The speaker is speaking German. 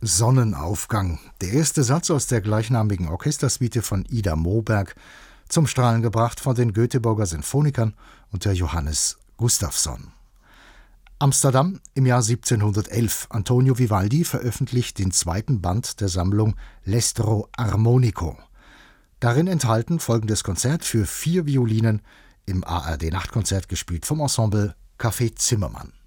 Sonnenaufgang. Der erste Satz aus der gleichnamigen Orchestersuite von Ida Moberg, zum Strahlen gebracht von den Göteborger Sinfonikern unter Johannes Gustafsson. Amsterdam im Jahr 1711. Antonio Vivaldi veröffentlicht den zweiten Band der Sammlung L'Estro Armonico. Darin enthalten folgendes Konzert für 4 Violinen im ARD-Nachtkonzert, gespielt vom Ensemble Café Zimmermann.